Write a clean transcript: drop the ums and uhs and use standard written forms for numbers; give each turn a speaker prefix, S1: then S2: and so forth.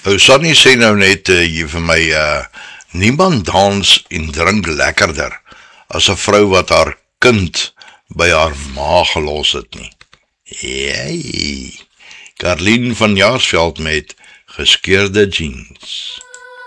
S1: Sonny sê nou net hier vir my, niemand dans en drink lekkerder as 'n vrou wat haar kind by haar ma gelos het nie. Jy, Karlien van Jaarsveld met Geskeurde Jeans.